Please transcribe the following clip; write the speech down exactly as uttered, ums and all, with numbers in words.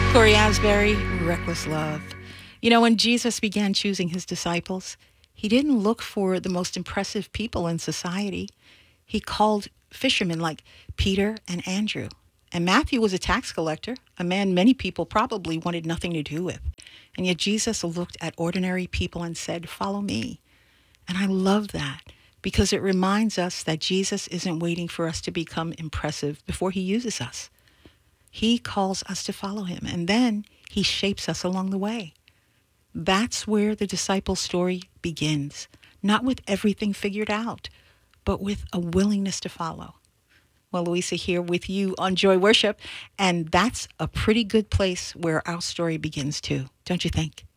Corey Asbury, Reckless Love. You know, when Jesus began choosing his disciples, he didn't look for the most impressive people in society. He called fishermen like Peter and Andrew. And Matthew was a tax collector, a man many people probably wanted nothing to do with. And yet Jesus looked at ordinary people and said, "Follow me." And I love that because it reminds us that Jesus isn't waiting for us to become impressive before he uses us. He calls us to follow him, and then he shapes us along the way. That's where the disciple story begins, not with everything figured out, but with a willingness to follow. Well, Louisa here with you on Joy Worship, and that's a pretty good place where our story begins too, don't you think?